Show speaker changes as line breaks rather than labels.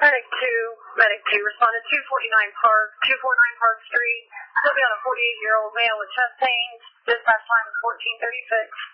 Medic 2, responded 249 Park Street. He'll be on a 48-year-old male with chest pains. Dispatch time is 14:36.